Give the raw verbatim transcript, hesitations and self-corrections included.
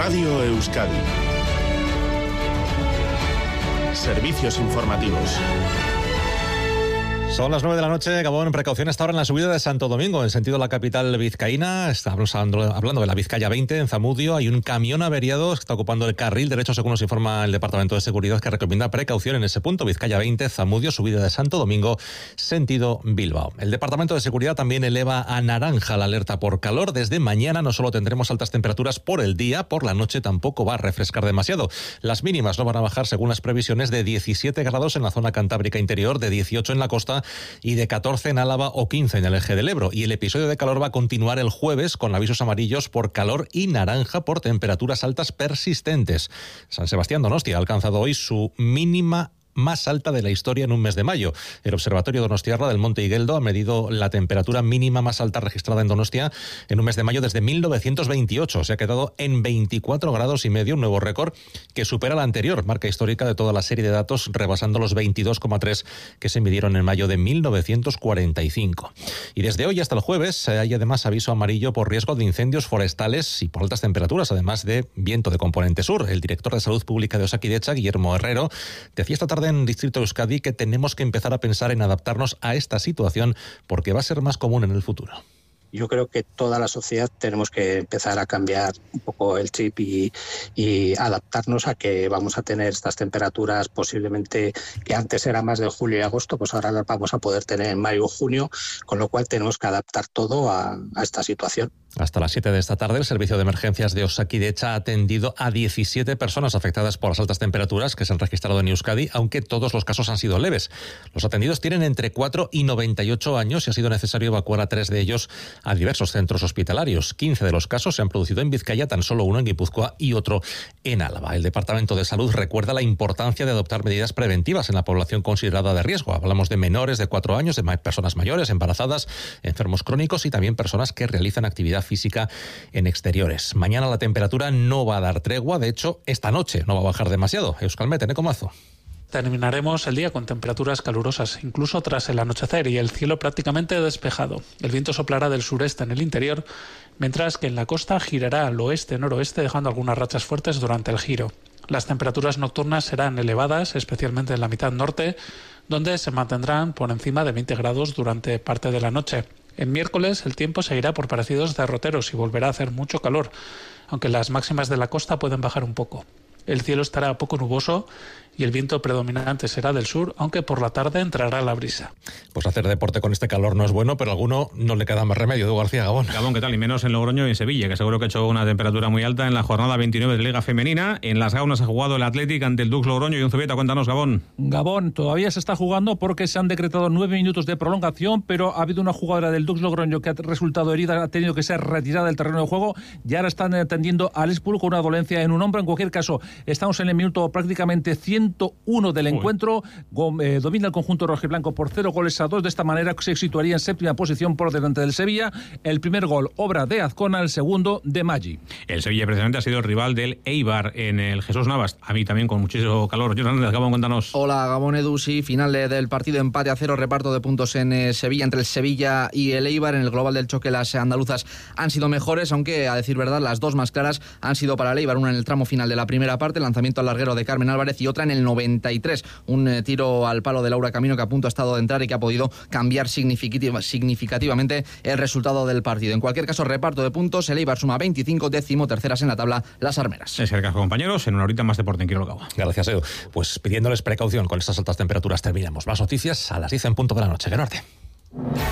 Radio Euskadi. Servicios informativos. Son las nueve de la noche, Gabón, precaución hasta ahora en la subida de Santo Domingo, en sentido de la capital vizcaína. Estamos hablando de la Vizcaya veinte, en Zamudio. Hay un camión averiado que está ocupando el carril derecho, según nos informa el Departamento de Seguridad, que recomienda precaución en ese punto. Vizcaya veinte, Zamudio, subida de Santo Domingo, sentido Bilbao. El Departamento de Seguridad también eleva a naranja la alerta por calor. Desde mañana no solo tendremos altas temperaturas por el día, por la noche tampoco va a refrescar demasiado. Las mínimas no van a bajar, según las previsiones, de diecisiete grados en la zona cantábrica interior, de dieciocho en la costa y de catorce en Álava o quince en el eje del Ebro. Y el episodio de calor va a continuar el jueves con avisos amarillos por calor y naranja por temperaturas altas persistentes. San Sebastián Donostia ha alcanzado hoy su mínima más alta de la historia en un mes de mayo. El Observatorio Donostiarra del Monte Igueldo ha medido la temperatura mínima más alta registrada en Donostia en un mes de mayo desde mil novecientos veintiocho. Se ha quedado en veinticuatro grados y medio, un nuevo récord que supera la anterior marca histórica de toda la serie de datos, rebasando los veintidós coma tres que se midieron en mayo de mil novecientos cuarenta y cinco. Y desde hoy hasta el jueves hay además aviso amarillo por riesgo de incendios forestales y por altas temperaturas, además de viento de componente sur. El director de Salud Pública de Osakidecha, Guillermo Herrero, decía esta tarde en Distrito Euskadi que tenemos que empezar a pensar en adaptarnos a esta situación porque va a ser más común en el futuro. Yo creo que toda la sociedad tenemos que empezar a cambiar un poco el chip y, y adaptarnos a que vamos a tener estas temperaturas posiblemente que antes era más de julio y agosto, pues ahora las vamos a poder tener en mayo o junio, con lo cual tenemos que adaptar todo a, a esta situación. Hasta las siete de esta tarde, el Servicio de Emergencias de Osakidecha ha atendido a diecisiete personas afectadas por las altas temperaturas que se han registrado en Euskadi, aunque todos los casos han sido leves. Los atendidos tienen entre cuatro y noventa y ocho años y ha sido necesario evacuar a tres de ellos a diversos centros hospitalarios. quince de los casos se han producido en Vizcaya, tan solo uno en Guipúzcoa y otro en Álava. El Departamento de Salud recuerda la importancia de adoptar medidas preventivas en la población considerada de riesgo. Hablamos de menores de cuatro años, de personas mayores, embarazadas, enfermos crónicos y también personas que realizan actividad física en exteriores. Mañana la temperatura no va a dar tregua, de hecho, esta noche no va a bajar demasiado. Euskalmet, Nekomazo. Terminaremos el día con temperaturas calurosas, incluso tras el anochecer, y el cielo prácticamente despejado. El viento soplará del sureste en el interior, mientras que en la costa girará al oeste-noroeste, dejando algunas rachas fuertes durante el giro. Las temperaturas nocturnas serán elevadas, especialmente en la mitad norte, donde se mantendrán por encima de veinte grados durante parte de la noche. El miércoles el tiempo seguirá por parecidos derroteros y volverá a hacer mucho calor, aunque las máximas de la costa pueden bajar un poco. El cielo estará poco nuboso y el viento predominante será del sur, aunque por la tarde entrará la brisa. Pues hacer deporte con este calor no es bueno, pero a alguno no le queda más remedio. Edu García, Gabón. Gabón, ¿qué tal? Y menos en Logroño y en Sevilla, que seguro que ha hecho una temperatura muy alta en la jornada veintinueve de Liga Femenina. En las Gaunas ha jugado el Athletic ante el Dux Logroño y un Zubieta. Cuéntanos, Gabón. Gabón, todavía se está jugando porque se han decretado nueve minutos de prolongación, pero ha habido una jugadora del Dux Logroño que ha resultado herida, ha tenido que ser retirada del terreno de juego y ahora están atendiendo al Espuru con una dolencia en un hombro. En cualquier caso, estamos en el minuto prácticamente ciento uno del encuentro. Eh, domina el conjunto rojiblanco por cero goles a dos. De esta manera se situaría en séptima posición por delante del Sevilla. El primer gol, obra de Azcona, el segundo de Maggi. El Sevilla precisamente ha sido el rival del Eibar en el Jesús Navas. A mí también con muchísimo calor. Jonathan Gabón, cuéntanos. Hola, Gabón, Edu. Sí, final del partido, empate a cero, reparto de puntos en eh, Sevilla entre el Sevilla y el Eibar. En el global del choque las andaluzas han sido mejores, aunque a decir verdad las dos más claras han sido para el Eibar. Una en el tramo final de la primera parte, lanzamiento al larguero de Carmen Álvarez, y otra en el noventa y tres, un eh, tiro al palo de Laura Camino que a punto ha estado de entrar y que ha podido cambiar significativa, significativamente el resultado del partido. En cualquier caso, reparto de puntos, el Eibar suma veinticinco, décimo terceras en la tabla las armeras. Es el caso, compañeros, en una horita más deporte en Quiero Cabo. Gracias, Edu. Pues pidiéndoles precaución con estas altas temperaturas terminamos. Más noticias a las diez en punto de la noche. Que norte.